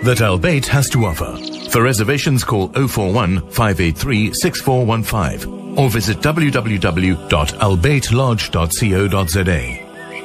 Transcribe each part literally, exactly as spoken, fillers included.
that Al Bayt has to offer. For reservations, call oh four one, five eight three, six four one five or visit w w w dot al bayt lodge dot co dot z a.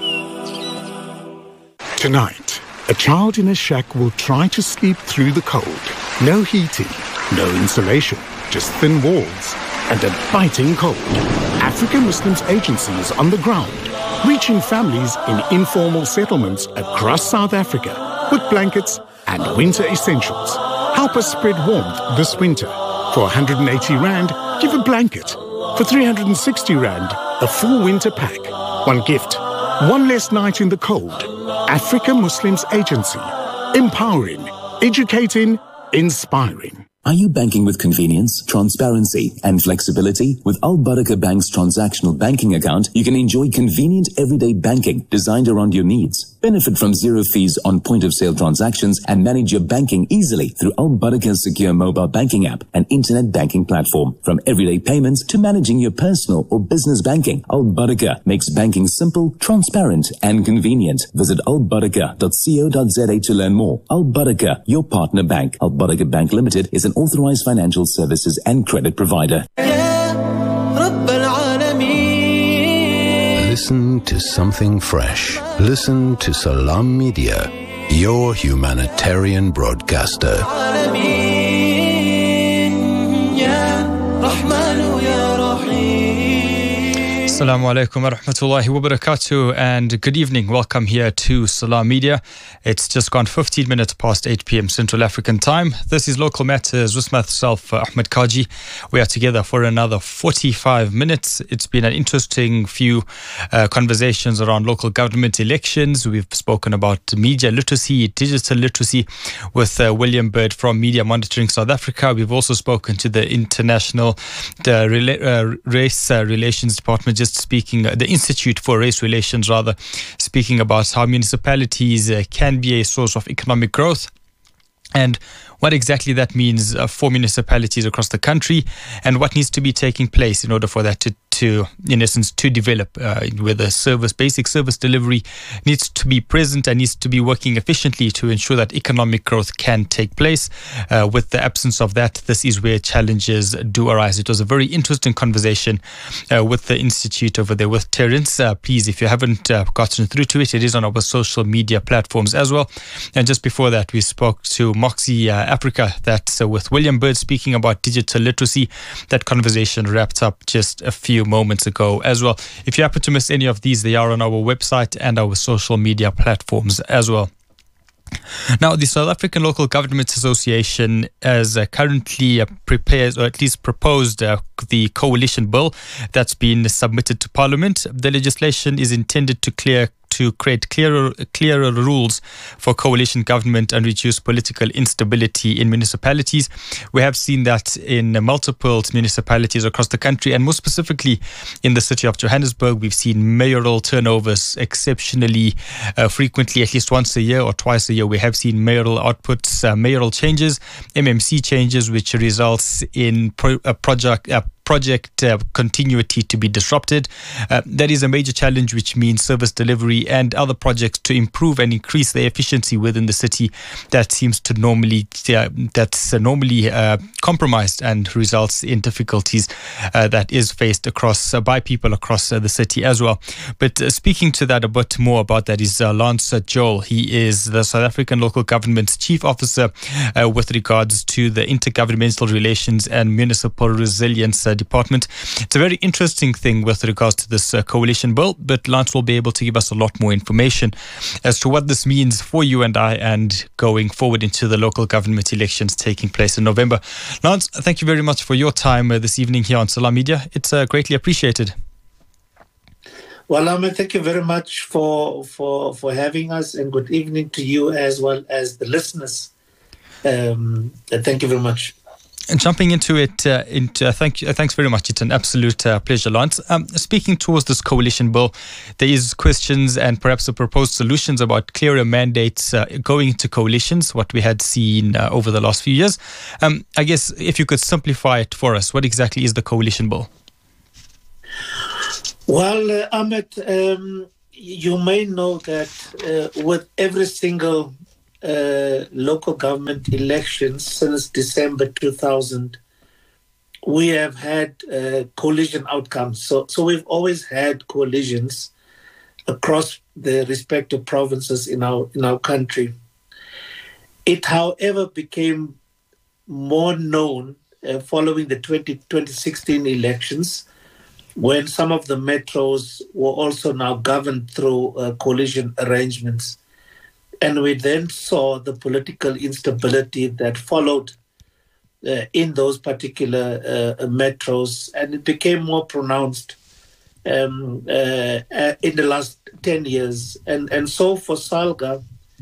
Tonight, a child in a shack will try to sleep through the cold. No heating, no insulation, just thin walls and a biting cold. African Muslims Agency is on the ground, reaching families in informal settlements across South Africa with blankets and winter essentials. Help us spread warmth this winter. For one hundred eighty rand, give a blanket. For three hundred sixty rand, a full winter pack. One gift, one less night in the cold. Africa Muslims Agency. Empowering, educating, inspiring. Are you banking with convenience, transparency, and flexibility? With Al Barakah Bank's transactional banking account, you can enjoy convenient everyday banking designed around your needs. Benefit from zero fees on point-of-sale transactions and manage your banking easily through Al Barakah's secure mobile banking app and internet banking platform. From everyday payments to managing your personal or business banking, Al Barakah makes banking simple, transparent, and convenient. Visit al barakah dot co dot z a to learn more. Al Barakah, your partner bank. Al Barakah Bank Limited is an authorized financial services and credit provider. Listen to something fresh. Listen to Salam Media, your humanitarian broadcaster. Assalamu alaikum wa rahmatullahi wa barakatuh, and good evening. Welcome here to Salam Media. It's just gone fifteen minutes past eight p.m. Central African time. This is Local Matters with myself, uh, Ahmed Kaji. We are together for another forty-five minutes. It's been an interesting few uh, conversations around local government elections. We've spoken about media literacy, digital literacy with uh, William Bird from Media Monitoring South Africa. We've also spoken to the International the Rela- uh, Race uh, Relations Department, just speaking, uh, the Institute for Race Relations rather, speaking about how municipalities uh, can be a source of economic growth and what exactly that means uh, for municipalities across the country and what needs to be taking place in order for that to, to in essence, to develop, uh, where the service, basic service delivery needs to be present and needs to be working efficiently to ensure that economic growth can take place. Uh, with the absence of that, this is where challenges do arise. It was a very interesting conversation uh, with the Institute over there with Terence. Uh, please, if you haven't uh, gotten through to it, it is on our social media platforms as well. And just before that, we spoke to Moxie uh, Africa. That's uh, with William Bird speaking about digital literacy. That conversation wrapped up just a few moments ago as well. If you happen to miss any of these, they are on our website and our social media platforms as well. Now, the South African Local Government Association has uh, currently uh, prepared, or at least proposed, uh, the coalition bill that's been submitted to Parliament. The legislation is intended to clear to create clearer clearer rules for coalition government and reduce political instability in municipalities. We have seen that in multiple municipalities across the country, and more specifically in the city of Johannesburg. We've seen mayoral turnovers exceptionally uh, frequently, at least once a year or twice a year. We have seen mayoral outputs, uh, mayoral changes, M M C changes, which results in pro- a project uh, project uh, continuity to be disrupted. Uh, that is a major challenge, which means service delivery and other projects to improve and increase the efficiency within the city that seems to normally uh, that's uh, normally uh, compromised and results in difficulties uh, that is faced across uh, by people across uh, the city as well. But uh, speaking to that a bit more about that is uh, Lance Joel. He is the South African Local Government's Chief Officer uh, with regards to the Intergovernmental Relations and Municipal Resilience uh, Department. It's a very interesting thing with regards to this uh, coalition bill, but Lance will be able to give us a lot more information as to what this means for you and I and going forward into the local government elections taking place in November. Lance, thank you very much for your time uh, this evening here on Salam Media. It's uh, greatly appreciated. Well, Ahmed, thank you very much for, for, for having us, and good evening to you as well as the listeners. Um, thank you very much. And jumping into it, uh, into, uh, thank you, uh, thanks very much. It's an absolute uh, pleasure, Lance. Um, speaking towards this coalition bill, there is questions and perhaps the proposed solutions about clearer mandates uh, going into coalitions, what we had seen uh, over the last few years. Um, I guess if you could simplify it for us, what exactly is the coalition bill? Well, uh, Ahmed, um, you may know that uh, with every single uh, local government elections since December two thousand, we have had uh, coalition outcomes. So, so we've always had coalitions across the respective provinces in our in our country. It, however, became more known uh, following the twenty sixteen elections, when some of the metros were also now governed through uh, coalition arrangements. And we then saw the political instability that followed uh, in those particular uh, metros, and it became more pronounced um, uh, in the last ten years. And, and so for SALGA,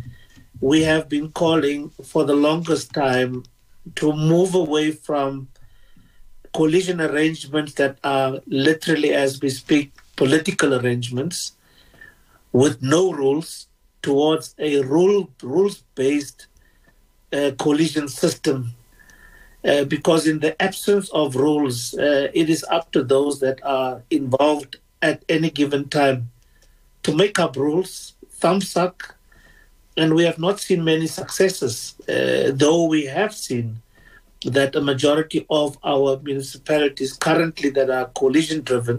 we have been calling for the longest time to move away from coalition arrangements that are literally, as we speak, political arrangements with no rules, towards a rule, rules-based uh, coalition system. Uh, because in the absence of rules, uh, it is up to those that are involved at any given time to make up rules, thumbsuck, and we have not seen many successes, uh, though we have seen that a majority of our municipalities currently that are coalition-driven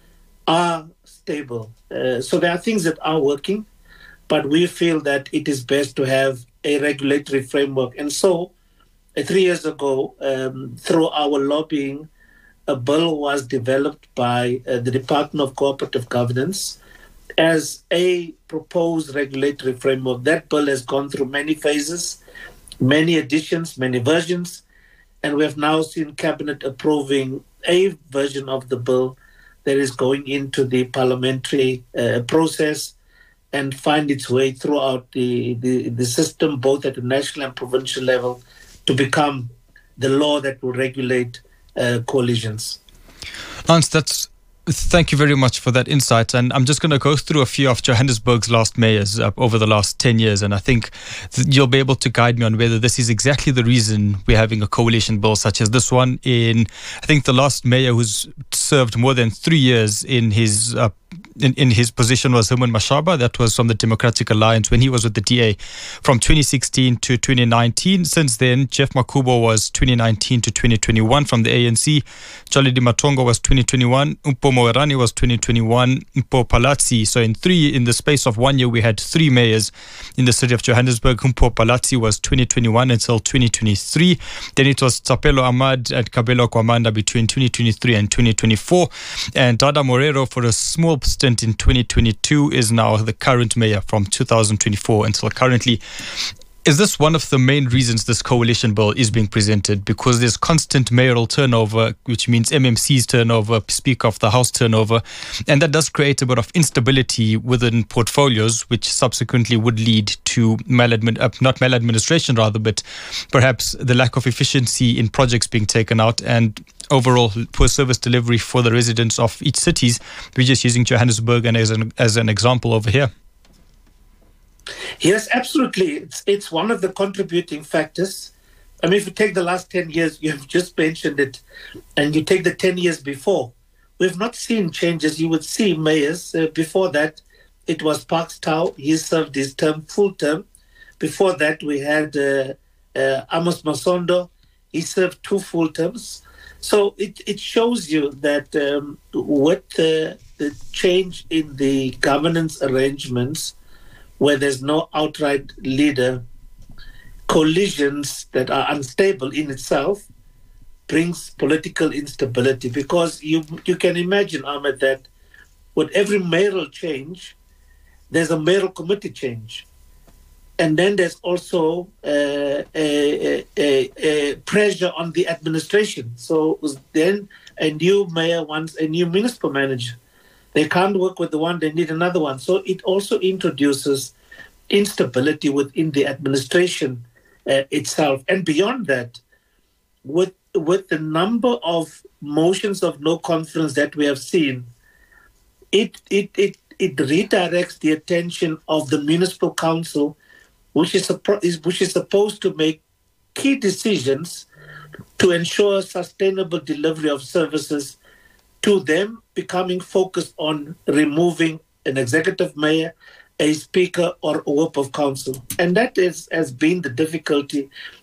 are stable. Uh, so there are things that are working, but we feel that it is best to have a regulatory framework. And so uh, three years ago, um, through our lobbying, a bill was developed by uh, the Department of Cooperative Governance as a proposed regulatory framework. That bill has gone through many phases, many editions, many versions, and we have now seen Cabinet approving a version of the bill that is going into the parliamentary uh, process and find its way throughout the, the, the system, both at the national and provincial level, to become the law that will regulate uh, coalitions. Hans, that's thank you very much for that insight. And I'm just going to go through a few of Johannesburg's last mayors uh, over the last ten years. And I think you'll be able to guide me on whether this is exactly the reason we're having a coalition bill such as this one. In, I think, the last mayor who's served more than three years in his uh, In, in his position was Herman Mashaba. That was from the Democratic Alliance when he was with the D A from twenty sixteen to twenty nineteen. Since then, Jeff Makubo was twenty nineteen to twenty twenty-one from the A N C. Charlie Di Matongo was twenty twenty-one. Umpo Moerani was twenty twenty-one. Umpo Palazzi. So in three, in the space of one year, we had three mayors in the city of Johannesburg. Umpo Palazzi was twenty twenty-one until twenty twenty-three. Then it was Tsapelo Ahmad and Kabelo Kwamanda between twenty twenty-three and twenty twenty-four. And Dada Morero, for a small stint in twenty twenty-two, is now the current mayor from two thousand twenty-four until currently. Is this one of the main reasons this coalition bill is being presented? Because there's constant mayoral turnover, which means M M C's turnover, Speaker of the House turnover, and that does create a bit of instability within portfolios, which subsequently would lead to maladmin, uh, not maladministration rather, but perhaps the lack of efficiency in projects being taken out and overall poor service delivery for the residents of each cities. We're just using Johannesburg and as an, as an example over here. Yes, absolutely. It's, it's one of the contributing factors. I mean, if you take the last ten years, you have just mentioned it, and you take the ten years before, we've not seen changes. You would see mayors. Uh, before that, it was Parks Tau. He served his term, full term. Before that, we had uh, uh, Amos Masondo. He served two full terms. So it, it shows you that um, with uh, the change in the governance arrangements, where there's no outright leader, coalitions that are unstable in itself brings political instability. Because you you can imagine, Ahmed, that with every mayoral change, there's a mayoral committee change. And then there's also uh, a, a, a pressure on the administration. So then a new mayor wants a new municipal manager. They can't work with the one, they need another one. So it also introduces instability within the administration uh, itself. And beyond that, with, with the number of motions of no confidence that we have seen, it, it, it, it redirects the attention of the municipal council, which is, which is supposed to make key decisions to ensure sustainable delivery of services, to them becoming focused on removing an executive mayor a speaker or a whip of council. And that is, has been the difficulty